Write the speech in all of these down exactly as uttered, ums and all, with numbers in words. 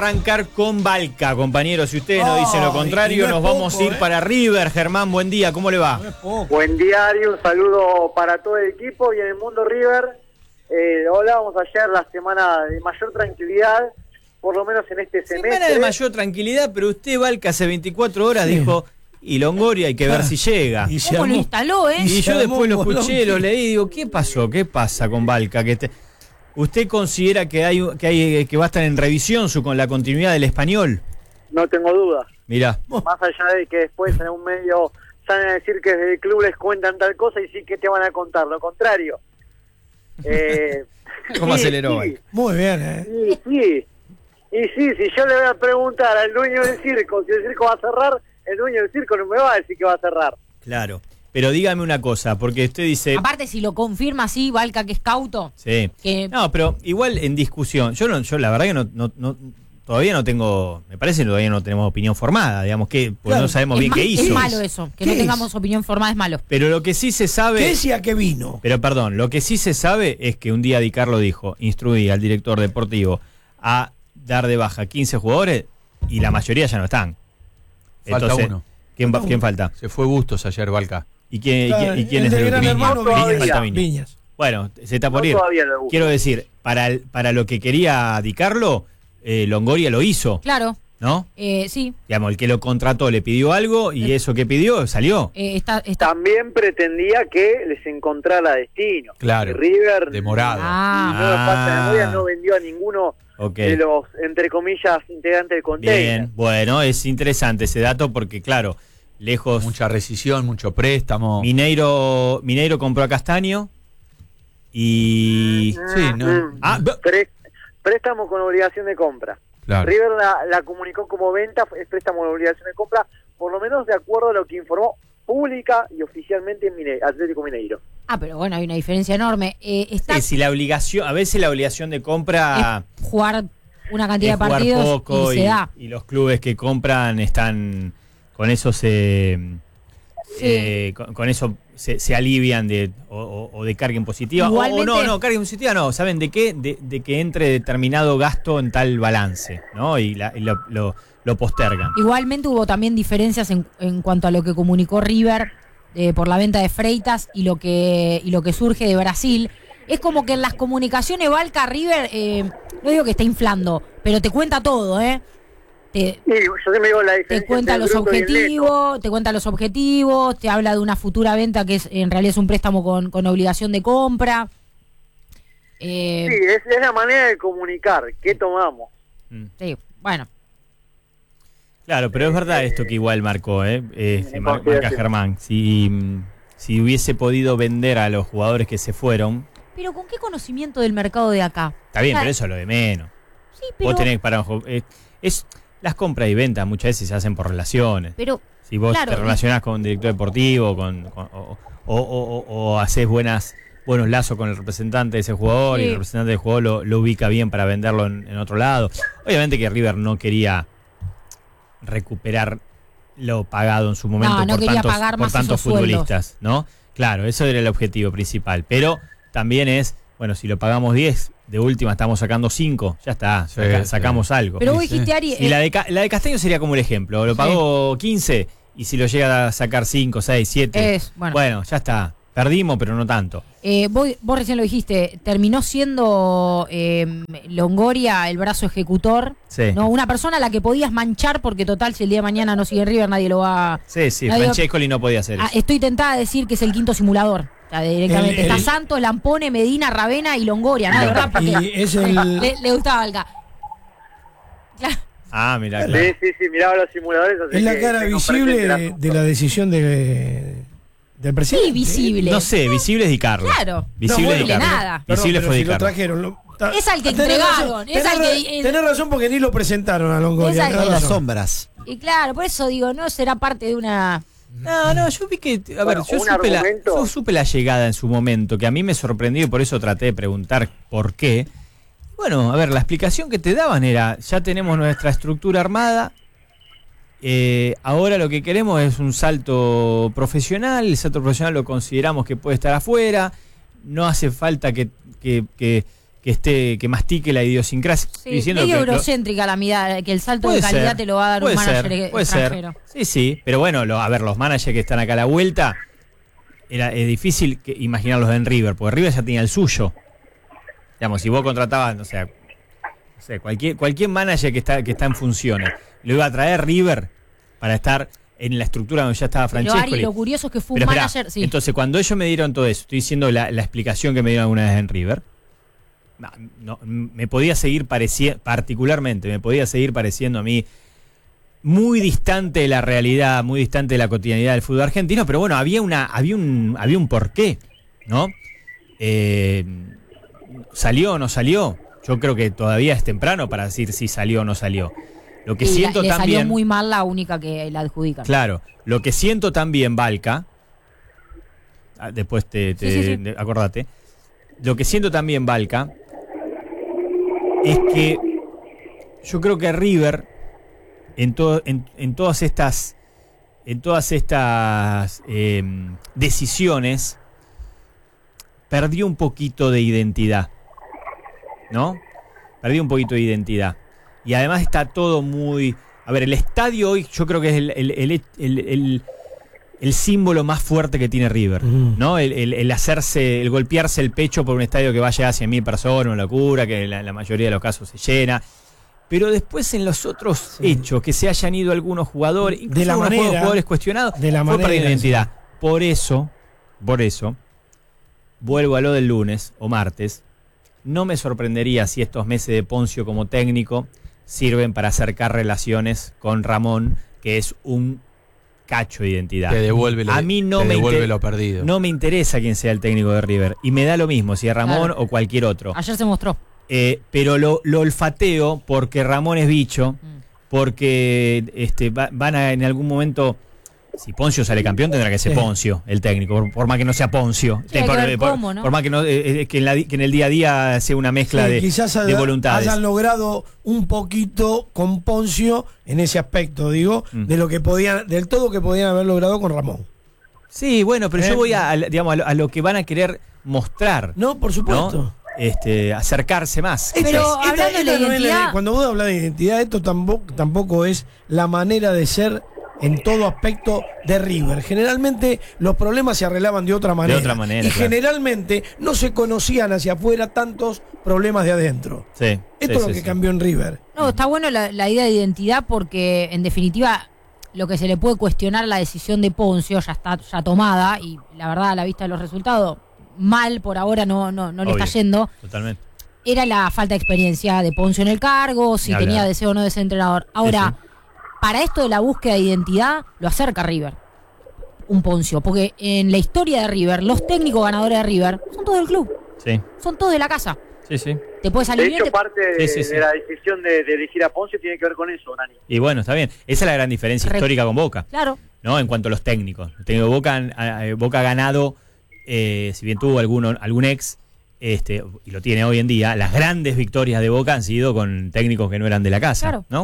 Arrancar con Balca, compañeros. Si ustedes nos dicen lo contrario, no nos poco, vamos a ir ¿eh? para River. Germán, buen día, ¿cómo le va? No Buen día, Ari, un saludo para todo el equipo y en el mundo River. Eh, hablábamos ayer la semana de mayor tranquilidad, por lo menos en este semestre. Semana de mayor tranquilidad, pero usted, Balca, hace veinticuatro horas sí. dijo, y Longoria hay que ver si llega. Y ¿Cómo lo instaló, eh? Y, y yo después lo bolón. escuché, lo leí y digo, ¿qué pasó? ¿Qué pasa con Balca? Que te... ¿Usted considera que hay que hay que va a estar en revisión su con la continuidad del Español? No tengo dudas. Mirá. Más allá de que después en un medio salen a decir que desde el club les cuentan tal cosa y sí que te van a contar, lo contrario. Eh, ¿Cómo sí, aceleró sí, Balca? Muy bien, ¿eh? Sí, sí. Y sí, si yo le voy a preguntar al dueño del circo si el circo va a cerrar, el dueño del circo no me va a decir que va a cerrar. Claro. Pero dígame una cosa, porque usted dice... Aparte, si lo confirma así, Balca, que es cauto. Sí. Que... No, pero igual en discusión. Yo no, yo la verdad que no, no, no todavía no tengo, me parece que todavía no tenemos opinión formada, digamos que pues Claro. no sabemos es bien ma- qué hizo. Es malo eso, que no ¿Qué tengamos es? opinión formada es malo. Pero lo que sí se sabe... ¿Qué decía que vino? Pero perdón, lo que sí se sabe es que un día Di Carlo dijo, instruí al director deportivo a dar de baja quince jugadores y la mayoría ya no están. Falta Entonces, uno. ¿quién, Falta ¿quién uno. falta? Se fue Bustos ayer, Balca. ¿Y quién, y Claro, quién, y quién el es de el Gran último? Hermano, Viñas, Viñas. falta Viñas. Viñas. Bueno, se está por No, ir. todavía le gusta. Quiero decir, para, el- para lo que quería Di Carlo, eh, Longoria lo hizo, Claro, ¿no? eh, sí. Digamos, el que lo contrató le pidió algo y eso que pidió salió. Eh, está, está... También pretendía que les encontrara destino. Claro, Y River, demorado. Ah, no me falta Ah. de memoria, no vendió a ninguno Ok. de los, entre comillas, integrantes del container. Bien, bueno, es interesante ese dato porque, claro, lejos... Mucha rescisión, mucho préstamo. Mineiro, Mineiro compró a Castaño y... Sí, no. Mm. Ah, b- Pre- préstamo con obligación de compra. Claro. River la, la comunicó como venta, es préstamo con obligación de compra, por lo menos de acuerdo a lo que informó pública y oficialmente en Mine- Atlético Mineiro. ah, pero bueno, hay una diferencia enorme. Eh, está sí, si la obligación, a veces la obligación de compra... es jugar una cantidad es de jugar partidos poco y se da. y los clubes que compran están con eso se Sí. eh, con, con eso se, se alivian de o, o- o de carga impositiva o- o, Igualmente- no no carga impositiva no, saben de qué de, de que entre determinado gasto en tal balance, ¿no? Y, la- y lo, lo, lo postergan. Igualmente hubo también diferencias en, en cuanto a lo que comunicó River eh, por la venta de Freitas y lo que y lo que surge de Brasil. Es como que en las comunicaciones Balca River, eh, no digo que está inflando, pero te cuenta todo, ¿eh? Te, Y yo siempre digo la diferencia te cuenta entre el los bruto y el neto. objetivos, te cuenta los objetivos, te habla de una futura venta que es en realidad es un préstamo con, con obligación de compra. Eh, Sí, es, es la manera de comunicar. ¿Qué tomamos? Mm. sí, bueno, Claro, pero es verdad esto que igual marcó, ¿eh? Eh, En mar- marca consideración. Germán. Si, mm, si hubiese podido vender a los jugadores que se fueron, pero ¿con qué conocimiento del mercado de acá? está bien, Ah, pero eso es lo de menos. Sí, pero, Vos tenés para eh, es las compras y ventas muchas veces se hacen por relaciones. pero Si vos claro, te relacionás con un director deportivo, con, con- o, o, o, o- o haces buenas buenos lazos con el representante de ese jugador Sí. y el representante del jugador lo, lo ubica bien para venderlo en, en otro lado. Obviamente que River no quería recuperar lo pagado en su momento No, no por quería tantos, pagar por más tantos esos sueldos. futbolistas, ¿no? Claro, eso era el objetivo principal. Pero también es, bueno, si lo pagamos diez, de última estamos sacando cinco, ya está, Sí, saca- sí. sacamos algo. pero vos Sí, sí. dijiste, Ari, Y eh, la de, Ca- la de Castaño sería como el ejemplo. Lo Sí. pagó quince y si lo llega a sacar cinco, seis, siete. es, bueno, ya está. Perdimos, pero no tanto. eh, vos, vos recién lo dijiste, terminó siendo eh, Longoria el brazo ejecutor, Sí. ¿no? Una persona a la que podías manchar porque total si el día de mañana no sigue en River nadie lo va... Sí, sí. Nadie- Francescoli no podía hacer Ah, eso. estoy tentada de decir que es el quinto simulador. O sea, directamente. El- el- Está Santos, Lampone, Medina, Ravena y Longoria, ¿no? De verdad, porque Y es el... le, le gustaba Alga. Claro. Ah, mira, Sí, claro. sí, sí, miraba los simuladores. así Es la que cara tengo visible presente el de, asunto. de la decisión de, del presidente. Sí, visible. No sé, visible es Di Carlo. Claro. Visible No, es Di bueno, Carlo. nada. Perdón, Visible pero fue si Di lo Carlo. trajeron. lo- ta- Es al que tenés entregaron, razón, es tenés al ra- que- tenés razón porque ni lo presentaron a Longoria. Es al tenés que- razón. sombras. Y claro, por eso digo, no será parte de una... No, no, yo vi que, a ver, Bueno, yo un supe, la, argumento- yo supe la llegada en su momento, que a mí me sorprendió y por eso traté de preguntar por qué. Bueno, a ver, la explicación que te daban era, ya tenemos nuestra estructura armada, eh, ahora lo que queremos es un salto profesional, el salto profesional lo consideramos que puede estar afuera, no hace falta que, que, que, que esté, que mastique la idiosincrasia. Sí, Estoy diciendo medio que lo- eurocéntrica la mirada, que el salto Puede de calidad ser, te lo va a dar un puede manager ser, puede extranjero. ser. Sí, sí, pero bueno, lo- a ver, los managers que están acá a la vuelta, era es difícil que, imaginarlos en River, porque River ya tenía el suyo. Digamos, si vos contratabas, no sé, no sé cualquier, cualquier manager que está, que está en funciones, lo iba a traer River para estar en la estructura donde ya estaba Pero Francesco. Ari, lo curioso es que fue un Pero esperá, manager... Sí. entonces cuando ellos me dieron todo eso, estoy diciendo la, la explicación que me dieron alguna vez en River, no, no, me podía seguir pareciendo, particularmente, me podía seguir pareciendo a mí muy distante de la realidad, muy distante de la cotidianidad del fútbol argentino, pero bueno, había una, había un, había un porqué, ¿no? Eh, ¿Salió o no salió? Yo creo que todavía es temprano para decir si salió o no salió. Lo que Y la- siento le también. salió muy mal la única que la adjudican. Claro, lo que siento también, Valca, ah, después te, te- Sí, sí, sí. de- acordate, lo que siento también, Valca, es que yo creo que River, en, todo, en, en todas estas, en todas estas eh, decisiones, perdió un poquito de identidad, ¿no? Perdió un poquito de identidad. Y además está todo muy... A ver, el estadio hoy yo creo que es el, el, el, el, el, el símbolo más fuerte que tiene River, Mm. ¿no? El, el, el hacerse, el golpearse el pecho por un estadio que va a llegar a cien mil personas, una locura, que en la, la mayoría de los casos se llena. Pero después en los otros Sí. hechos, que se hayan ido algunos jugadores, incluso De la algunos manera, jugadores cuestionados, de la fue manera, perdiendo sí. identidad. Por eso, por eso, vuelvo a lo del lunes o martes, no me sorprendería si estos meses de Poncio como técnico sirven para acercar relaciones con Ramón, que es un cacho de identidad. Te devuelve lo, A mí no te me devuelve inter- lo perdido. No me interesa quién sea el técnico de River, y me da lo mismo si es Ramón Claro. o cualquier otro. Ayer se mostró. Eh, pero lo, lo olfateo porque Ramón es bicho, Mm. porque este, va- van a en algún momento... Si Poncio sale campeón tendrá que ser Sí. Poncio, el técnico, por, por más que no sea Poncio. Sí, hay que por, ver por- cómo, ¿no? por más que, no, eh, eh, que, en la di- que en el día a día sea una mezcla Sí, de, quizás de haya- voluntades. hayan logrado un poquito con Poncio en ese aspecto, digo, Mm. de lo que podían, del todo que podían haber logrado con Ramón. Sí, bueno, pero Eh, yo voy a, a- digamos, a, lo, a lo que van a querer mostrar, No, por supuesto. ¿no? Este, acercarse más. Esta- Pero esta- hablando de la esta no es identidad- cuando vos hablas de identidad, esto tampoco, tampoco es la manera de ser en todo aspecto de River. Generalmente los problemas se arreglaban de otra manera. otra manera, Y claro. generalmente no se conocían hacia afuera tantos problemas de adentro. Sí, Esto sí, es lo sí, que sí. cambió en River. No, está bueno la, la idea de identidad porque, en definitiva, lo que se le puede cuestionar la decisión de Poncio ya está ya tomada y la verdad, a la vista de los resultados, mal por ahora no, no, no le Obvio. está yendo. Totalmente. Era la falta de experiencia de Poncio en el cargo, si Ni hablar. tenía deseo o no de ser entrenador. Ahora, Sí, para esto de la búsqueda de identidad, lo acerca River. Un Poncio, porque en la historia de River, los técnicos ganadores de River son todos del club, Sí, son todos de la casa. sí, sí. Te puede salir De bien, hecho, te- parte de, Sí, sí, sí. de la decisión de, de elegir a Poncio tiene que ver con eso, Nani. Y bueno, está bien. Esa es la gran diferencia Re- histórica con Boca, Claro. ¿no? En cuanto a los técnicos. El técnico de Boca, eh, Boca ha ganado, eh, si bien tuvo alguno, algún ex, este, y lo tiene hoy en día, las grandes victorias de Boca han sido con técnicos que no eran de la casa, Claro. ¿no?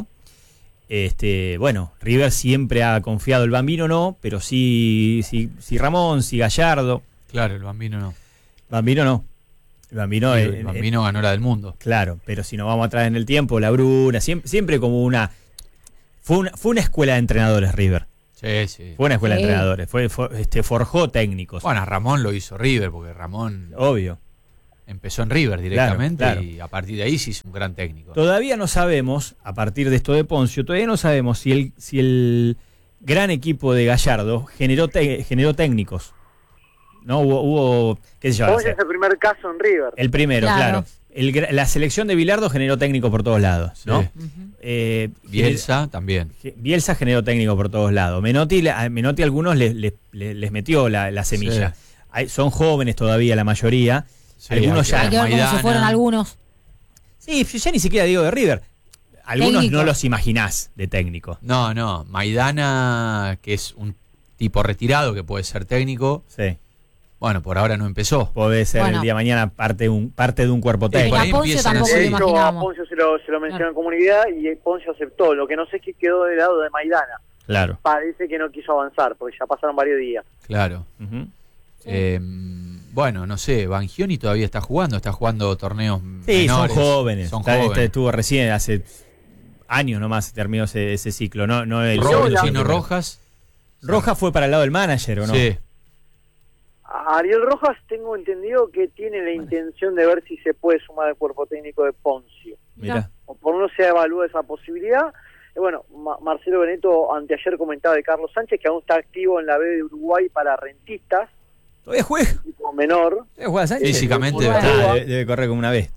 Este, bueno, River siempre ha confiado, el Bambino no, pero sí, sí, sí Ramón, sí Gallardo. Claro, el Bambino no. Bambino no. El Bambino, Sí, eh, el eh, Bambino ganó la del mundo. claro, pero si nos vamos atrás en el tiempo, la Bruna, siempre, siempre como una fue, una. fue una escuela de entrenadores, River. Sí, sí. Fue una escuela Sí. de entrenadores. Fue, fue- este, forjó técnicos. Bueno, Ramón lo hizo River, porque Ramón Obvio. empezó en River directamente claro. y a partir de ahí se hizo un gran técnico. Todavía no sabemos, a partir de esto de Poncio, todavía no sabemos si el, si el gran equipo de Gallardo generó, te- generó técnicos. ¿No? Hubo, hubo qué sé yo, Poncio es el primer caso en River. el primero, Claro. claro. El gra- la selección de Bilardo generó técnico por todos lados, ¿no? Sí. Ujú. Eh, Bielsa también. Ge- Bielsa generó técnico por todos lados. Menotti, la- a Menotti a algunos les, les- les- les metió la, la semilla. Sí. Hay- son jóvenes todavía la mayoría. Sí, algunos hay ya... Hay que ver cómo se Maidana. fueron algunos. Sí, ya ni siquiera digo de River. Algunos Técnico. no los imaginás de técnico. No, no. Maidana, que es un tipo retirado que puede ser técnico. Sí. Bueno, por ahora no empezó. Puede ser Bueno. el día de mañana parte de un, parte de un cuerpo Sí, técnico. por a ahí Poncio empiezan a tampoco hacer- lo De hecho, a imaginábamos. Poncio se lo, se lo mencionó Claro. en comunidad y Poncio aceptó. Lo que no sé es qué quedó del lado de Maidana. Claro. Parece que no quiso avanzar porque ya pasaron varios días. Claro. Ujú. Sí. Eh, bueno, no sé, Bangioni todavía está jugando, está jugando torneos Sí, menores. son jóvenes. Son Está- jóvenes. este estuvo recién, hace años nomás terminó ese, ese ciclo. No, no el Ro- segundo Chino ciclo. Rojas. Rojas fue para el lado del manager, ¿o no? Sí. Ariel Rojas tengo entendido que tiene la intención de ver si se puede sumar al cuerpo técnico de Poncio. Mirá. O por lo menos se evalúa esa posibilidad. Y bueno, Ma- Marcelo Benetto anteayer comentaba de Carlos Sánchez, que aún está activo en la B de Uruguay para rentistas, Todavía juega. tipo menor. ¿Todavía juega Sánchez? Físicamente Ah, está. debe, debe correr como una vez.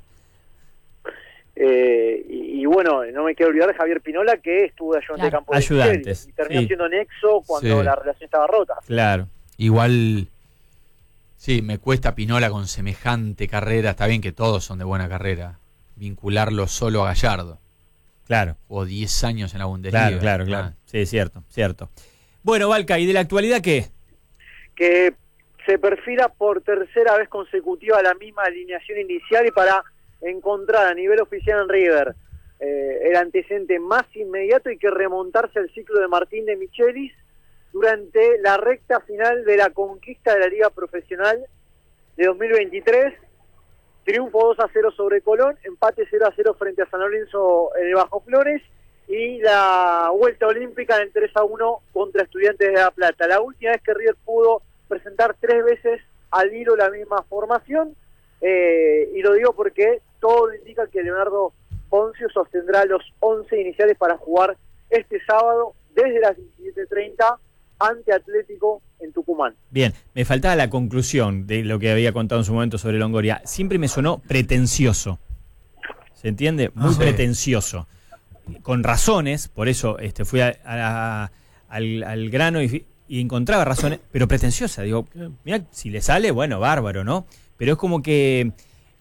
Eh, y, y bueno, no me quiero olvidar de Javier Pinola, que estuvo de ayudante de Claro. campo de Ayudantes, Micheli, y terminó sí. siendo nexo cuando Sí. la relación estaba rota. Claro. Igual, sí, me cuesta Pinola con semejante carrera. Está bien que todos son de buena carrera. Vincularlo solo a Gallardo. Claro. O diez años en la Bundesliga. Claro, claro, claro. Ah. Sí, cierto, cierto. Bueno, Valca, ¿y de la actualidad qué? Que se perfila por tercera vez consecutiva la misma alineación inicial y para encontrar a nivel oficial en River eh, el antecedente más inmediato y que remontarse al ciclo de Martín de Michelis durante la recta final de la conquista de la Liga Profesional de dos mil veintitrés. Triunfo dos a cero sobre Colón, empate cero a cero frente a San Lorenzo en el Bajo Flores y la vuelta olímpica en el tres a uno contra Estudiantes de La Plata. La última vez que River pudo presentar tres veces al hilo la misma formación, eh, y lo digo porque todo indica que Leonardo Poncio sostendrá los once iniciales para jugar este sábado desde las diecisiete treinta ante Atlético en Tucumán. Bien, me faltaba la conclusión de lo que había contado en su momento sobre Longoria. Siempre me sonó pretencioso. ¿Se entiende? Muy Ah, sí. pretencioso. Con razones, por eso este, fui a- a- al, al grano y, y encontraba razones, pero pretenciosa. Digo, mira, si le sale, bueno, bárbaro, ¿no? Pero es como que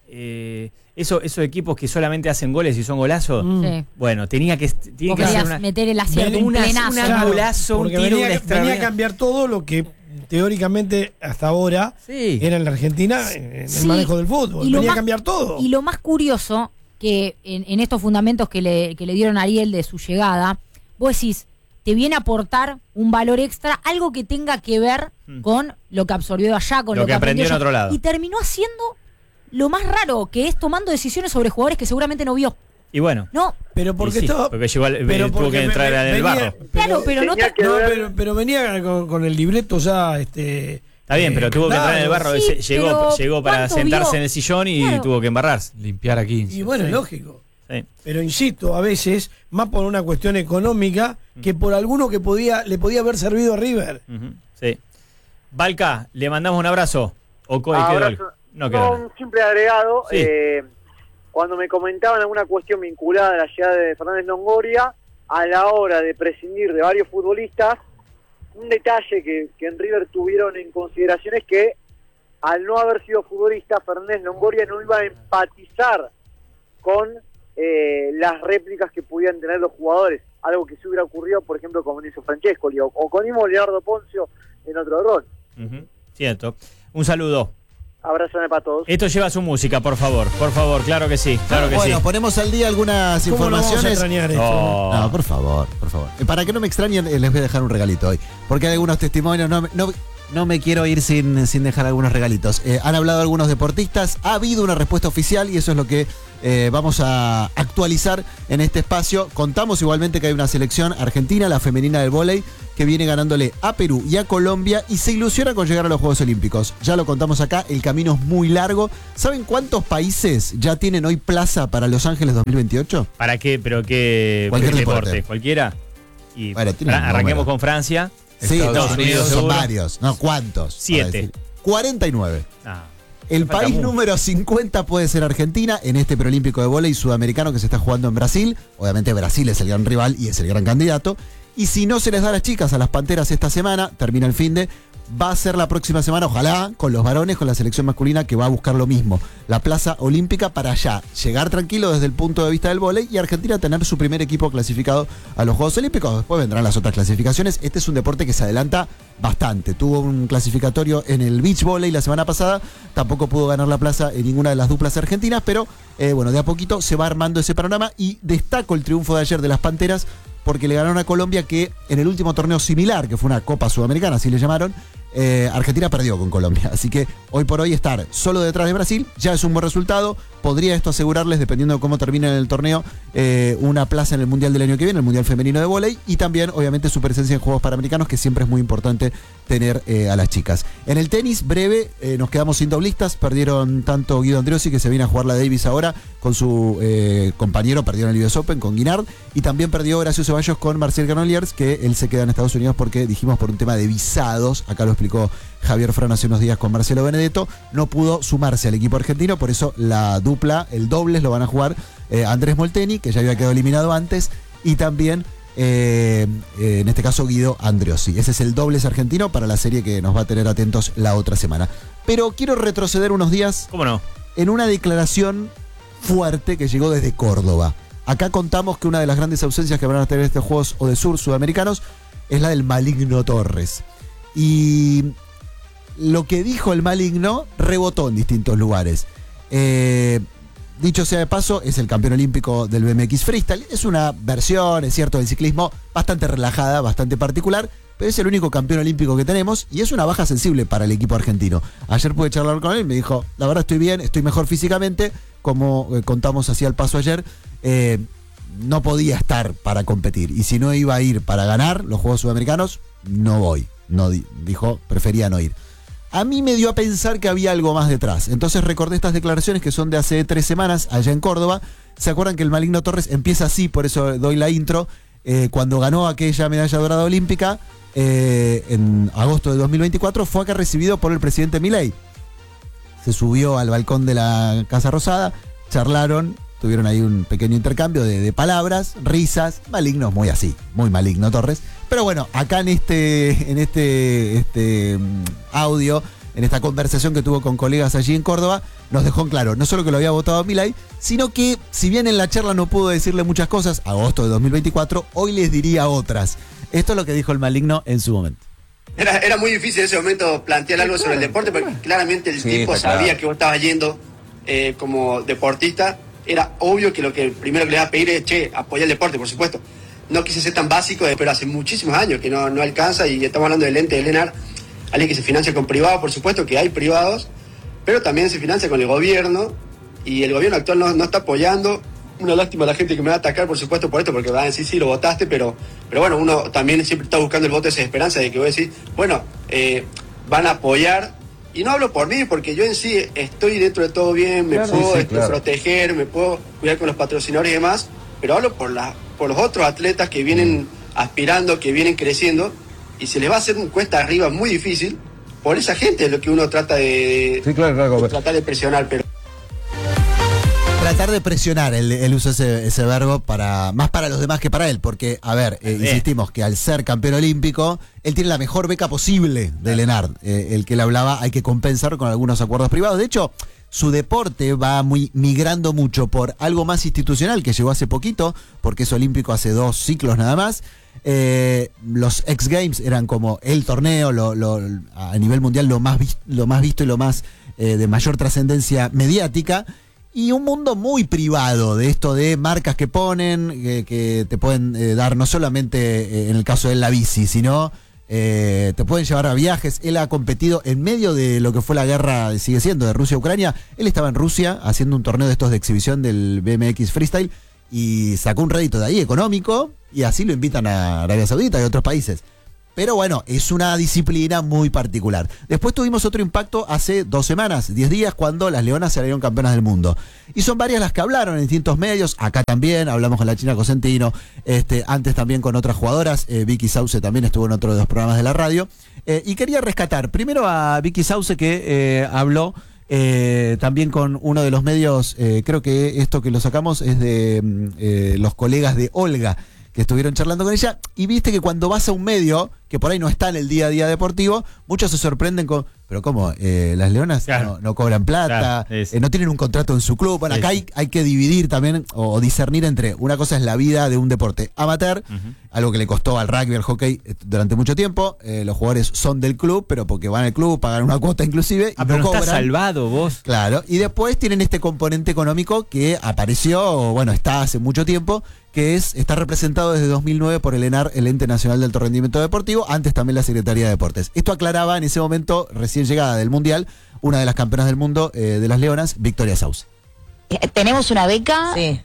eh, eso, esos equipos que solamente hacen goles y son golazos, Mm. Sí. bueno, tenía que, tiene Vos que hacer querías una... meter el acierto, Ven- un una- plenazo. una- Claro, golazo, un porque tiro, venía, una venía a extraordinaria- cambiar todo lo que teóricamente hasta ahora Sí. era en la Argentina en el Sí. manejo del fútbol. Y lo Venía más- a cambiar todo. Y lo más curioso, que en, en estos fundamentos que le, que le dieron a Ariel de su llegada, vos decís, te viene a aportar un valor extra, algo que tenga que ver Mm. con lo que absorbió allá, con Lo lo, que aprendió en allá. otro lado. Y terminó haciendo lo más raro, que es tomando decisiones sobre jugadores que seguramente no vio. Y bueno, No, Pero porque y sí, estaba. porque llegó al- pero tuvo porque que entrar ve- en el venía- barro. claro, pero no, tenía te- que No, ver- pero, pero venía con, con el libreto ya. Este, Está bien, eh, pero tuvo que entrar en el barro. Sí, ese- llegó, pero llegó para ¿cuánto sentarse vio? en el sillón y Claro. tuvo que embarrarse. Limpiar a quince. Y bueno, Sí. lógico. Sí. Pero insisto, a veces, más por una cuestión económica que por alguno que podía le podía haber servido a River. Ujú, sí. Valca, le mandamos un abrazo. ¿O co- quedó Abrazo. algo? No quedó No, nada. un simple agregado. Sí. eh, cuando me comentaban alguna cuestión vinculada a la llegada de Fernández Longoria, a la hora de prescindir de varios futbolistas, un detalle que, que en River tuvieron en consideración es que al no haber sido futbolista, Fernández Longoria no iba a empatizar con eh, las réplicas que pudieran tener los jugadores, algo que se hubiera ocurrido, por ejemplo, con Enzo Francescoli o, o con mismo Leonardo Poncio en otro rol. Ujú, cierto. Un saludo. Abrazo para todos. Esto lleva su música, por favor. Por favor, claro que sí. Claro que bueno, sí. ponemos al día algunas ¿Cómo no vamos a informaciones. extrañar esto? Oh. No, por favor, por favor. Eh, Para que no me extrañen, eh, les voy a dejar un regalito hoy. Porque hay algunos testimonios, no, me- no, no me quiero ir sin, sin dejar algunos regalitos. Eh, han hablado algunos deportistas, ha habido una respuesta oficial y eso es lo que eh, vamos a actualizar en este espacio. Contamos igualmente que hay una selección argentina, la femenina del vóley, que viene ganándole a Perú y a Colombia y se ilusiona con llegar a los Juegos Olímpicos. Ya lo contamos acá, el camino es muy largo. ¿Saben cuántos países ya tienen hoy plaza para Los Ángeles dos mil veintiocho? ¿Para qué? ¿Pero qué, Cualquier qué deporte. ¿Cualquiera? Y Bueno, tiene Fra- un arranquemos número. con Francia. Sí, Estados no, Unidos, son seguro. varios. No, ¿cuántos? Siete. Para decir. cuarenta y nueve. Ah, El me falta país mucho. número cincuenta puede ser Argentina en este preolímpico de vóley sudamericano que se está jugando en Brasil. Obviamente Brasil es el gran rival y es el gran candidato. Y si no se les da a las chicas, a las Panteras esta semana, termina el fin de, va a ser la próxima semana, ojalá, con los varones, con la selección masculina que va a buscar lo mismo. La plaza olímpica para allá, llegar tranquilo desde el punto de vista del vóley y Argentina tener su primer equipo clasificado a los Juegos Olímpicos. Después vendrán las otras clasificaciones. Este es un deporte que se adelanta bastante. Tuvo un clasificatorio en el beach volley la semana pasada, tampoco pudo ganar la plaza en ninguna de las duplas argentinas, pero eh, bueno, de a poquito se va armando ese panorama y destaco el triunfo de ayer de las Panteras porque le ganaron a Colombia que en el último torneo similar, que fue una Copa Sudamericana, así le llamaron, Eh, Argentina perdió con Colombia, así que hoy por hoy estar solo detrás de Brasil ya es un buen resultado. Podría esto asegurarles, dependiendo de cómo termine en el torneo, eh, una plaza en el Mundial del año que viene, el Mundial Femenino de Vóley, y también obviamente su presencia en Juegos Panamericanos, que siempre es muy importante tener eh, a las chicas. En el tenis, breve, eh, nos quedamos sin doblistas, perdieron tanto Guido Andriossi, que se viene a jugar la Davis ahora, con su eh, compañero, perdieron el U S Open con Guinard, y también perdió Horacio Ceballos con Marcel Granollers, que él se queda en Estados Unidos porque dijimos por un tema de visados, acá lo explicó Javier Fran hace unos días con Marcelo Benedetto, no pudo sumarse al equipo argentino, por eso la dupla, el dobles lo van a jugar eh, Andrés Molteni, que ya había quedado eliminado antes, y también eh, eh, en este caso Guido Andriossi. Ese es el dobles argentino para la serie que nos va a tener atentos la otra semana. Pero quiero retroceder unos días. ¿Cómo no? En una declaración fuerte que llegó desde Córdoba. Acá contamos que una de las grandes ausencias que van a tener estos Juegos Odesur sudamericanos es la del Maligno Torres. Y lo que dijo el Maligno rebotó en distintos lugares. Eh, dicho sea de paso, es el campeón olímpico del B M X Freestyle. Es una versión, es cierto, del ciclismo bastante relajada, bastante particular, pero es el único campeón olímpico que tenemos y es una baja sensible para el equipo argentino. Ayer pude charlar con él y me dijo, la verdad estoy bien, estoy mejor físicamente, como eh, contamos así al paso ayer, eh, no podía estar para competir. Y si no iba a ir para ganar los Juegos Sudamericanos, no voy. No, dijo, prefería no ir. A mí me dio a pensar que había algo más detrás. Entonces recordé estas declaraciones que son de hace tres semanas allá en Córdoba. ¿Se acuerdan que el Maligno Torres empieza así? Por eso doy la intro. Eh, cuando ganó aquella medalla dorada olímpica eh, en agosto de dos mil veinticuatro, fue acá recibido por el presidente Milei. Se subió al balcón de la Casa Rosada, charlaron, tuvieron ahí un pequeño intercambio de, de palabras, risas, malignos, muy así, muy Maligno Torres. Pero bueno, acá en este, en este, este audio, en esta conversación que tuvo con colegas allí en Córdoba, nos dejó en claro, no solo que lo había votado Milei, sino que, si bien en la charla no pudo decirle muchas cosas, agosto de dos mil veinticuatro, hoy les diría otras. Esto es lo que dijo el Maligno en su momento. Era, era muy difícil en ese momento plantear algo sobre el deporte, porque claramente el Sí, tipo está sabía claro. que vos estabas yendo eh, como deportista. Era obvio que lo que primero que le iba a pedir es, che, apoya el deporte, por supuesto. No quise ser tan básico, pero hace muchísimos años que no, no alcanza, y estamos hablando del ente de Lenar, alguien que se financia con privados, por supuesto que hay privados, pero también se financia con el gobierno, y el gobierno actual no, no está apoyando. Una lástima a la gente que me va a atacar, por supuesto, por esto, porque van a decir, sí, lo votaste, pero, pero bueno, uno también siempre está buscando el voto de esa esperanza de que vos decís, bueno, eh, van a apoyar, y no hablo por mí, porque yo en sí estoy dentro de todo bien, me Claro, puedo sí, sí, este, claro. proteger, me puedo cuidar con los patrocinadores y demás, pero hablo por, la, por los otros atletas que vienen aspirando, que vienen creciendo, y se les va a hacer un cuesta arriba muy difícil, por esa gente es lo que uno trata de, Sí, claro, claro. de tratar de presionar, pero... Tratar de presionar, él, él usó ese, ese verbo para más para los demás que para él, porque, a ver, eh, Bien. insistimos que al ser campeón olímpico, él tiene la mejor beca posible de Lenard. Eh, el que él hablaba, hay que compensar con algunos acuerdos privados. De hecho, su deporte va muy migrando mucho por algo más institucional que llegó hace poquito, porque es olímpico hace dos ciclos nada más. Eh, los X Games eran como el torneo, lo, lo, a nivel mundial lo más, vis- lo más visto y lo más eh, de mayor trascendencia mediática. Y un mundo muy privado de esto de marcas que ponen, que, que te pueden eh, dar no solamente eh, en el caso de la bici, sino eh, te pueden llevar a viajes. Él ha competido en medio de lo que fue la guerra, sigue siendo, de Rusia a Ucrania. Él estaba en Rusia haciendo un torneo de estos de exhibición del B M X Freestyle y sacó un rédito de ahí económico, y así lo invitan a Arabia Saudita y a otros países. Pero bueno, es una disciplina muy particular. Después tuvimos otro impacto hace dos semanas, diez días, cuando las Leonas salieron campeonas del mundo. Y son varias las que hablaron en distintos medios. Acá también hablamos con la China Cosentino, este, antes también con otras jugadoras. Eh, Vicky Sauce también estuvo en otro de los programas de la radio. Eh, y quería rescatar primero a Vicky Sauce, que eh, habló eh, también con uno de los medios. Eh, creo que esto que lo sacamos es de mm, eh, los colegas de Olga, que estuvieron charlando con ella, y viste que cuando vas a un medio, que por ahí no está en el día a día deportivo, muchos se sorprenden con, pero ¿cómo? Eh, las Leonas Claro. no, no cobran plata, Claro, es- eh, no tienen un contrato en su club. Bueno, acá hay, hay que dividir también, o, o discernir entre, una cosa es la vida de un deporte amateur, Ujú. algo que le costó al rugby, al hockey eh, durante mucho tiempo. Eh, los jugadores son del club, pero porque van al club, pagan una cuota inclusive, y Ah, no pero no cobran. estás salvado vos. Claro, y después tienen este componente económico que apareció, o bueno, está hace mucho tiempo, que es está representado desde dos mil nueve por el ENAR, el Ente Nacional de Alto Rendimiento Deportivo, antes también la Secretaría de Deportes. Esto aclaraba en ese momento, recién llegada del Mundial, una de las campeonas del mundo eh, de las Leonas, Victoria Sauce. Tenemos una beca, Sí.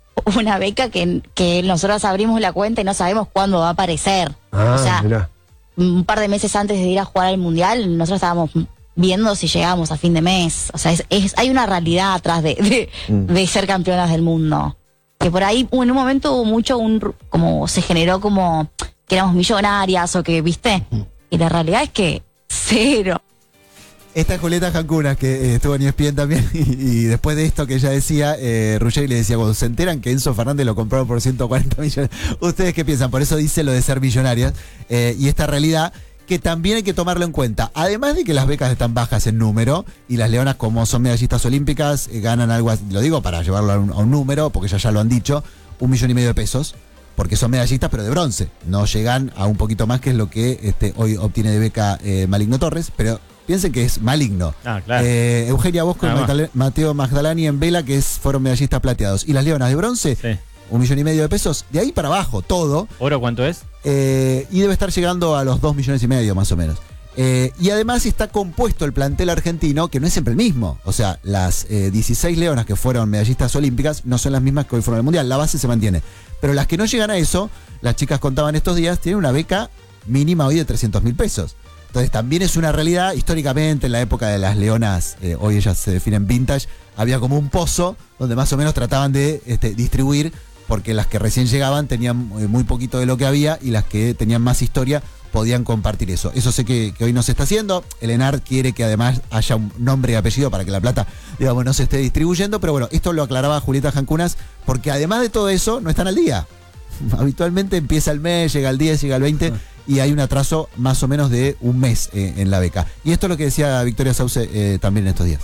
una beca que, que nosotros abrimos la cuenta y no sabemos cuándo va a aparecer. Ah, o sea, mirá. un par de meses antes de ir a jugar al Mundial, nosotros estábamos viendo si llegábamos a fin de mes. O sea, es, es- hay una realidad atrás de, de, de ser campeonas del mundo. Que por ahí en un momento hubo mucho, un ru- como se generó como que éramos millonarias o que, ¿viste? Y la realidad es que cero. Esta es Julieta Jancunas, que eh, estuvo en E S P N también, y, y después de esto que ella decía, eh, Ruggeri le decía, cuando se enteran que Enzo Fernández lo compraron por ciento cuarenta millones, ¿ustedes qué piensan? Por eso dice lo de ser millonarias, eh, y esta realidad que también hay que tomarlo en cuenta. Además de que las becas están bajas en número, y las leonas, como son medallistas olímpicas, eh, ganan algo, así- lo digo para llevarlo a un, a un número, porque ya ya lo han dicho, un millón y medio de pesos, porque son medallistas, pero de bronce. No llegan a un poquito más, que es lo que este, hoy obtiene de beca eh, Maligno Torres, pero piensen que es Maligno. Ah, claro. Eh, Eugenia Bosco y Nada más. Magdale- Mateo Magdalani en vela, que es, fueron medallistas plateados. Y las leonas de bronce, Sí. un millón y medio de pesos, de ahí para abajo, todo. ¿Oro cuánto es? Eh, y debe estar llegando a los dos millones y medio, más o menos. Eh, y además está compuesto el plantel argentino, que no es siempre el mismo. O sea, las eh, dieciséis leonas que fueron medallistas olímpicas no son las mismas que hoy fueron al Mundial. La base se mantiene. Pero las que no llegan a eso, las chicas contaban estos días, tienen una beca mínima hoy de trescientos mil pesos. Entonces también es una realidad. Históricamente, en la época de las leonas, eh, hoy ellas se definen vintage, había como un pozo donde más o menos trataban de este, distribuir, porque las que recién llegaban tenían eh, muy poquito de lo que había, y las que tenían más historia podían compartir eso. Eso sé que, que hoy no se está haciendo. El ENAR quiere que además haya un nombre y apellido para que la plata, digamos, no se esté distribuyendo, pero bueno, esto lo aclaraba Julieta Jancunas, porque además de todo eso, no están al día. Habitualmente empieza el mes, llega el diez, llega el veinte, y hay un atraso más o menos de un mes eh, en la beca. Y esto es lo que decía Victoria Sauce eh, también en estos días.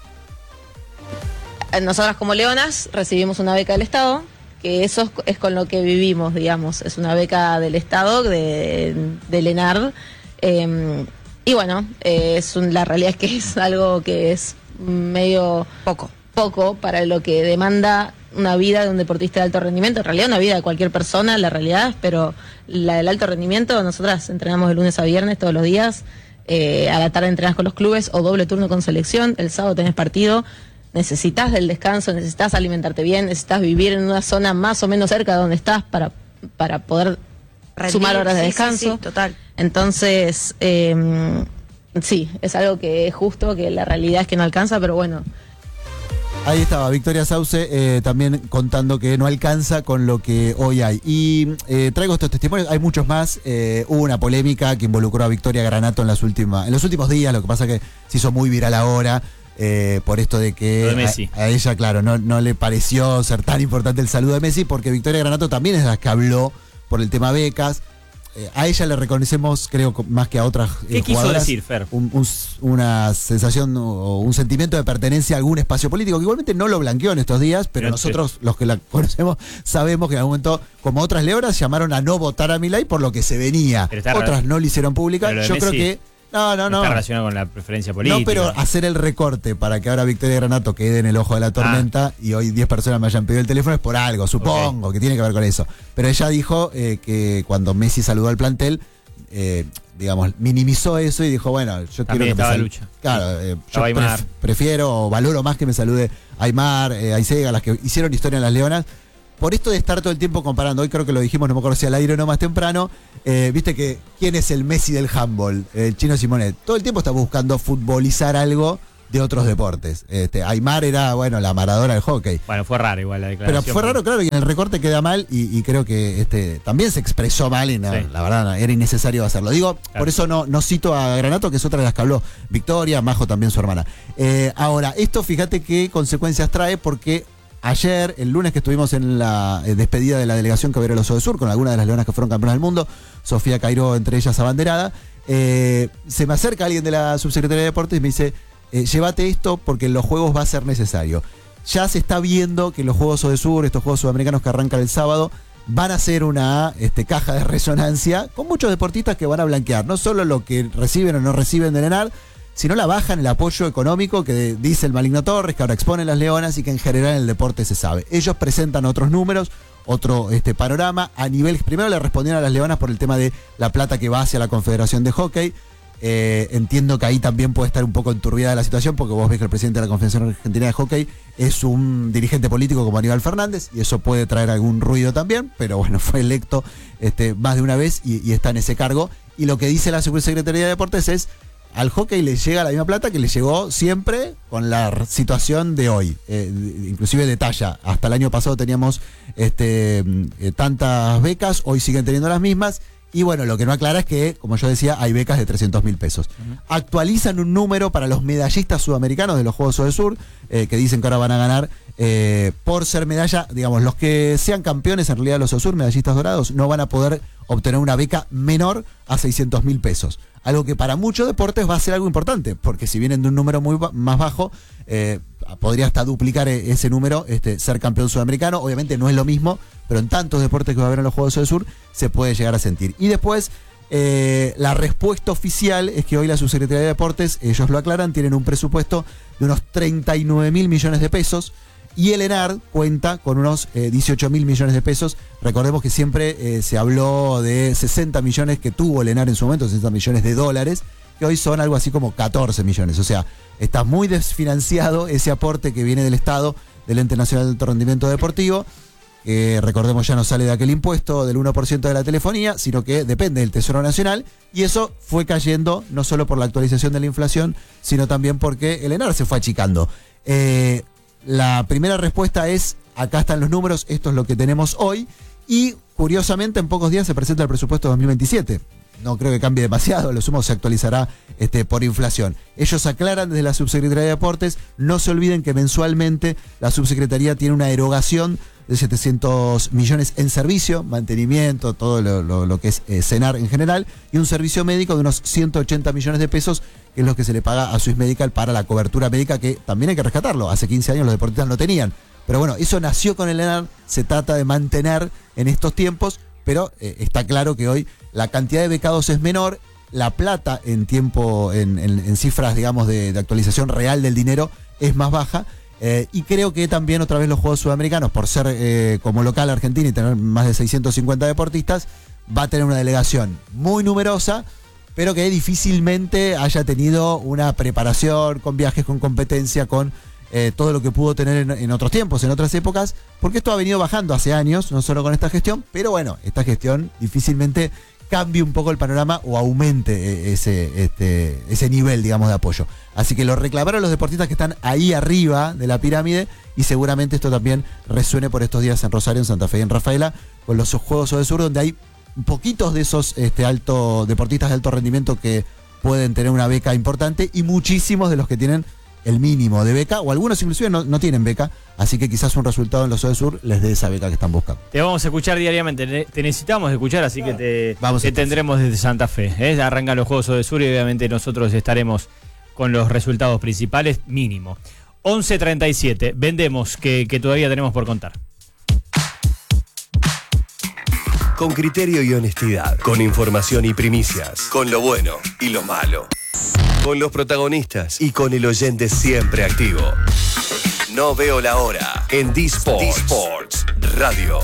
Nosotras como leonas recibimos una beca del Estado, que eso es, es con lo que vivimos, digamos. Es una beca del Estado, de, del ENAR. Eh, y bueno, eh, es un- la realidad es que es algo que es medio Poco. poco para lo que demanda una vida de un deportista de alto rendimiento. En realidad una vida de cualquier persona, la realidad, pero la del alto rendimiento, nosotras entrenamos de lunes a viernes todos los días. Eh, a la tarde entrenás con los clubes o doble turno con selección. El sábado tenés partido. Necesitas del descanso, necesitas alimentarte bien, necesitas vivir en una zona más o menos cerca de donde estás para, para poder Rendir, sumar horas de sí, sí, descanso. sí, total. Entonces, eh, sí, es algo que es justo, que la realidad es que no alcanza, pero bueno. Ahí estaba Victoria Sauce eh, también contando que no alcanza con lo que hoy hay. Y eh, traigo estos testimonios, hay muchos más. Eh, hubo una polémica que involucró a Victoria Granato en, las últimas, en los últimos días, lo que pasa que se hizo muy viral ahora. Eh, por esto de que Lo de Messi. A, a ella, claro, no, no le pareció ser tan importante el saludo de Messi, porque Victoria Granato también es la que habló por el tema becas. Eh, a ella le reconocemos, creo, co- más que a otras eh, ¿Qué quiso jugadoras, decir, Fer? un- un- una sensación o un sentimiento de pertenencia a algún espacio político, que igualmente no lo blanqueó en estos días, pero Pero nosotros, los que la conocemos, sabemos que en algún momento, como otras leonas, llamaron a no votar a Milei por lo que se venía. Pero está Otras raro. no lo hicieron pública. Pero lo de Yo creo Messi que. No, no, no. Está relacionado con la preferencia política. No, pero hacer el recorte para que ahora Victoria Granato quede en el ojo de la tormenta y hoy diez personas me hayan pedido el teléfono es por algo, supongo, que tiene que ver con eso. Pero ella dijo eh, que cuando Messi saludó al plantel, eh, digamos, minimizó eso y dijo, bueno, yo También quiero que estaba me sal- Lucha. Claro, eh, yo Estaba Aymar. pref- prefiero o valoro más que me salude Aymar, eh, Aisega, las que hicieron historia en las Leonas. Por esto de estar todo el tiempo comparando, hoy creo que lo dijimos, no me acuerdo si al aire o no más temprano, eh, viste que quién es el Messi del handball, el Chino Simonet. Todo el tiempo está buscando futbolizar algo de otros deportes. Este, Aymar era, bueno, la Maradona del hockey. Bueno, fue raro igual la Pero declaración. fue raro, claro, y en el recorte queda mal y, y creo que este también se expresó mal y no, Sí. la verdad era innecesario hacerlo. Digo, Claro. por eso no, no cito a Granato, que es otra de las que habló Victoria, Majo también su hermana. Eh, ahora, esto fíjate qué consecuencias trae, porque ayer, el lunes que estuvimos en la eh, despedida de la delegación que va a ir al Oso de Sur, con algunas de las leonas que fueron campeonas del mundo, Sofía Cairó entre ellas abanderada, eh, se me acerca alguien de la subsecretaría de Deportes y me dice, eh, llévate esto porque en los juegos va a ser necesario. Ya se está viendo que los Juegos Oso de Sur, estos Juegos Sudamericanos que arrancan el sábado, van a ser una este, caja de resonancia con muchos deportistas que van a blanquear no solo lo que reciben o no reciben del ENAR, sino la baja en el apoyo económico que dice el Maligno Torres, que ahora expone las Leonas y que en general en el deporte se sabe. Ellos presentan otros números, otro este, panorama. A nivel, primero le respondieron a las Leonas por el tema de la plata que va hacia la Confederación de Hockey. Eh, entiendo que ahí también puede estar un poco enturbiada la situación, porque vos ves que el presidente de la Confederación Argentina de Hockey es un dirigente político como Aníbal Fernández, y eso puede traer algún ruido también, pero bueno, fue electo este, más de una vez y, y está en ese cargo. Y lo que dice la Subsecretaría de Deportes es: al hockey le llega la misma plata que le llegó siempre con la situación de hoy, eh, inclusive de talla. Hasta el año pasado teníamos este, eh, tantas becas, hoy siguen teniendo las mismas. Y bueno, lo que no aclara es que, como yo decía, hay becas de trescientos mil pesos. Uh-huh. Actualizan un número para los medallistas sudamericanos de los Juegos Odesur, eh, que dicen que ahora van a ganar eh, por ser medalla. Digamos, los que sean campeones, en realidad los Odesur, medallistas dorados, no van a poder obtener una beca menor a seiscientos mil pesos. Algo que para muchos deportes va a ser algo importante, porque si vienen de un número muy ba- más bajo, eh, podría hasta duplicar ese número, este, ser campeón sudamericano. Obviamente no es lo mismo, pero en tantos deportes que va a haber en los Juegos del Sur se puede llegar a sentir. Y después, eh, la respuesta oficial es que hoy la Subsecretaría de Deportes, ellos lo aclaran, tienen un presupuesto de unos treinta y nueve mil millones de pesos, y el ENAR cuenta con unos eh, dieciocho mil millones de pesos. Recordemos que siempre eh, se habló de sesenta millones que tuvo el ENAR en su momento, sesenta millones de dólares, que hoy son algo así como catorce millones. O sea, está muy desfinanciado ese aporte que viene del Estado, del Ente Nacional de Alto Rendimiento Deportivo. Eh, recordemos, ya no sale de aquel impuesto del uno por ciento de la telefonía, sino que depende del Tesoro Nacional, y eso fue cayendo no solo por la actualización de la inflación, sino también porque el ENAR se fue achicando. Eh, la primera respuesta es: acá están los números, esto es lo que tenemos hoy, y curiosamente en pocos días se presenta el presupuesto dos mil veintisiete. No creo que cambie demasiado, lo sumo se actualizará este, por inflación. Ellos aclaran desde la Subsecretaría de Deportes: no se olviden que mensualmente la Subsecretaría tiene una erogación de setecientos millones en servicio, mantenimiento, todo lo, lo, lo que es eh, cenar en general, y un servicio médico de unos ciento ochenta millones de pesos, que es lo que se le paga a Swiss Medical para la cobertura médica, que también hay que rescatarlo. Hace quince años los deportistas no tenían. Pero bueno, eso nació con el ENAR, se trata de mantener en estos tiempos, pero eh, está claro que hoy la cantidad de becados es menor, la plata en tiempo, en, en, en cifras, digamos, de, de actualización real del dinero es más baja. Eh, y creo que también otra vez los Juegos Sudamericanos, por ser eh, como local Argentina y tener más de seiscientos cincuenta deportistas, va a tener una delegación muy numerosa, pero que difícilmente haya tenido una preparación con viajes, con competencia, con eh, todo lo que pudo tener en, en otros tiempos, en otras épocas, porque esto ha venido bajando hace años, no solo con esta gestión, pero bueno, esta gestión difícilmente cambie un poco el panorama o aumente ese, este, ese nivel, digamos, de apoyo. Así que lo reclamaron los deportistas que están ahí arriba de la pirámide, y seguramente esto también resuene por estos días en Rosario, en Santa Fe y en Rafaela, con los Juegos Odesur, donde hay poquitos de esos este, alto, deportistas de alto rendimiento que pueden tener una beca importante, y muchísimos de los que tienen el mínimo de beca, o algunos inclusive no, no tienen beca, así que quizás un resultado en los Odesur les dé esa beca que están buscando. Te vamos a escuchar diariamente, te necesitamos escuchar, así que te, vamos te tendremos desde Santa Fe. ¿eh? Arrancan los Juegos Odesur y obviamente nosotros estaremos con los resultados principales mínimo. once treinta y siete, vendemos que, que todavía tenemos por contar. Con criterio y honestidad, con información y primicias, con lo bueno y lo malo, con los protagonistas y con el oyente siempre activo. No veo la hora en D-Sports, D-Sports Radio.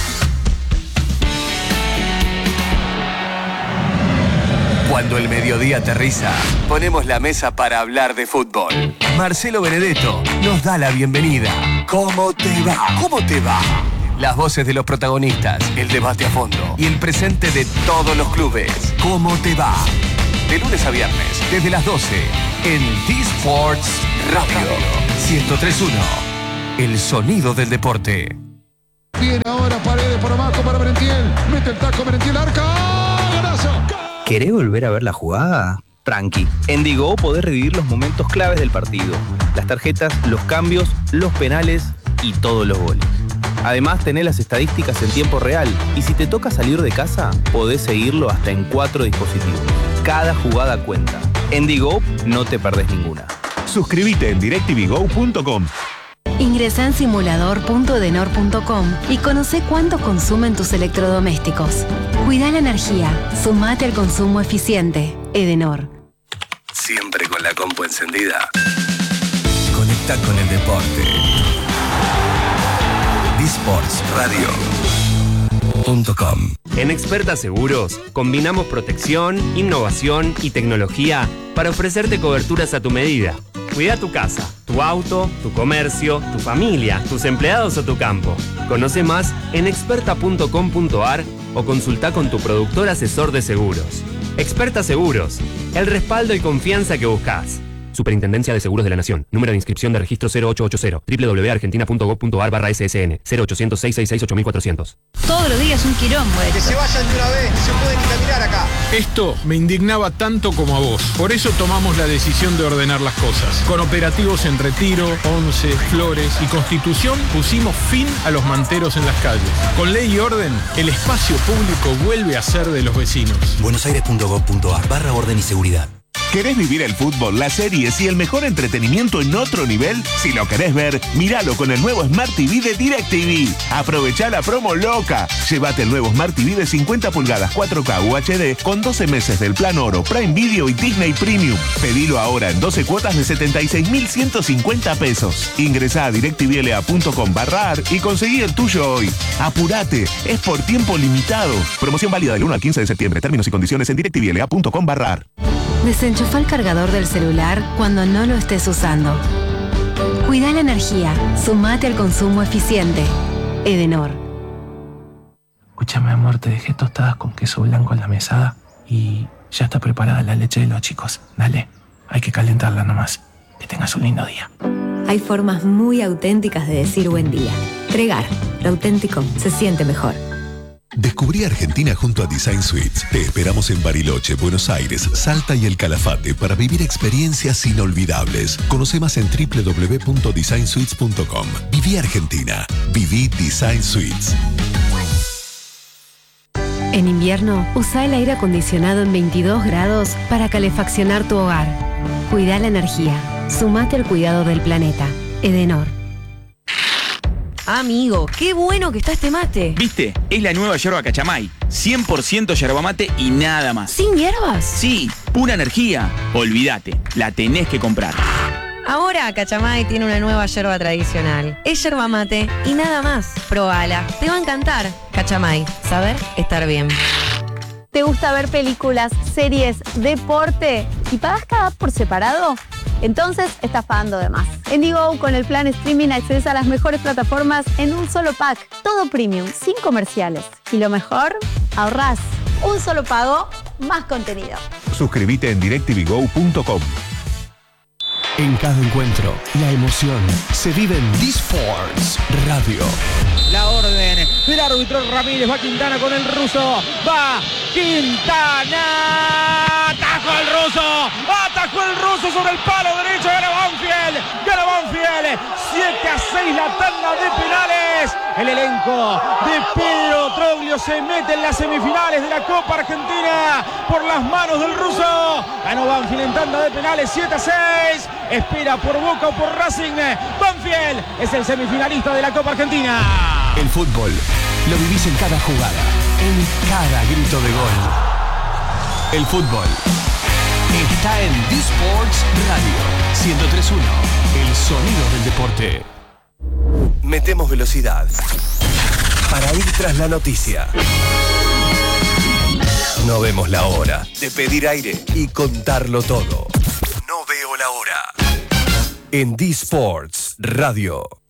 Cuando el mediodía aterriza, ponemos la mesa para hablar de fútbol. Marcelo Benedetto nos da la bienvenida. ¿Cómo te va? ¿Cómo te va? Las voces de los protagonistas, el debate a fondo y el presente de todos los clubes. ¿Cómo te va? De lunes a viernes, desde las doce, en D-Sports Radio ciento tres punto uno. El sonido del deporte. Viene ahora Paredes por abajo para Merentiel. Mete el taco Merentiel, arca. ¡Golazo! ¿Querés volver a ver la jugada? Tranqui. En Digo podés revivir los momentos claves del partido. Las tarjetas, los cambios, los penales y todos los goles. Además, tenés las estadísticas en tiempo real, y si te toca salir de casa, podés seguirlo hasta en cuatro dispositivos. Cada jugada cuenta. En Digo no te perdés ninguna. Suscríbete en directv go punto com. Ingresa en simulador punto edenor punto com y conoce cuánto consumen tus electrodomésticos. Cuida la energía. Sumate al consumo eficiente. Edenor. Siempre con la compu encendida. Conecta con el deporte. disports radio punto com. En Experta Seguros, combinamos protección, innovación y tecnología para ofrecerte coberturas a tu medida. Cuida tu casa, tu auto, tu comercio, tu familia, tus empleados o tu campo. Conoce más en experta punto com punto ar o consulta con tu productor asesor de seguros. Experta Seguros, el respaldo y confianza que buscas. Superintendencia de Seguros de la Nación. Número de inscripción de registro cero ocho ocho cero. doble u doble u doble u punto argentina punto gob punto ar barra ese ese ene. cero ochocientos, seiscientos sesenta y seis, ocho mil cuatrocientos. Todos los días un quilombo esto. Que se vayan de una vez, no se pueden ni caminar acá. Esto me indignaba tanto como a vos. Por eso tomamos la decisión de ordenar las cosas. Con operativos en Retiro, Once, Flores y Constitución pusimos fin a los manteros en las calles. Con ley y orden, el espacio público vuelve a ser de los vecinos. buenosaires punto gob punto ar barra orden y seguridad. ¿Querés vivir el fútbol, las series y el mejor entretenimiento en otro nivel? Si lo querés ver, míralo con el nuevo Smart T V de DirecTV. Aprovechá la promo loca. Llévate el nuevo Smart T V de cincuenta pulgadas cuatro K U H D con doce meses del plan oro, Prime Video y Disney Premium. Pedilo ahora en doce cuotas de setenta y seis mil ciento cincuenta pesos. Ingresá a directvla punto com barra ar y conseguí el tuyo hoy. Apurate, es por tiempo limitado. Promoción válida del uno al quince de septiembre. Términos y condiciones en directvla punto com barra ar. Desenchufa el cargador del celular cuando no lo estés usando. Cuida la energía. Sumate al consumo eficiente. Edenor. Escúchame, amor, te dejé tostadas con queso blanco en la mesada y ya está preparada la leche de los chicos. Dale, hay que calentarla nomás. Que tengas un lindo día. Hay formas muy auténticas de decir buen día. Tregar. Lo auténtico se siente mejor. Descubrí Argentina junto a Design Suites. Te esperamos en Bariloche, Buenos Aires, Salta y El Calafate para vivir experiencias inolvidables. Conoce más en doble u doble u doble u punto design suites punto com. Viví Argentina. Viví Design Suites. En invierno, usa el aire acondicionado en veintidós grados para calefaccionar tu hogar. Cuida la energía. Sumate al cuidado del planeta. Edenor. Amigo, qué bueno que está este mate. ¿Viste? Es la nueva yerba Cachamay. cien por ciento yerba mate y nada más. ¿Sin hierbas? Sí, pura energía. Olvídate, la tenés que comprar. Ahora Cachamay tiene una nueva yerba tradicional. Es yerba mate y nada más. Probala, te va a encantar. Cachamay, saber estar bien. ¿Te gusta ver películas, series, deporte y pagas cada por separado? Entonces estás pagando de más. En Digo, con el plan streaming accedes a las mejores plataformas en un solo pack. Todo premium, sin comerciales. Y lo mejor, ahorrás. Un solo pago, más contenido. Suscríbete en directvgo punto com. En cada encuentro, la emoción se vive en disports radio. La orden del árbitro Ramírez. Va Quintana con el ruso. Va Quintana. Atajó el ruso. Atajó el ruso sobre el palo derecho. Gana Banfield. Gana Banfield. siete a seis la tanda de penales. El elenco de Pedro Troglio se mete en las semifinales de la Copa Argentina por las manos del ruso. Ganó Banfield en tanda de penales siete a seis. Espera por Boca o por Racing. Banfield es el semifinalista de la Copa Argentina. El fútbol lo vivís en cada jugada, en cada grito de gol. El fútbol está en disports radio ciento tres punto uno, el sonido del deporte. Metemos velocidad para ir tras la noticia. No vemos la hora de pedir aire y contarlo todo. No veo la hora. En disports radio.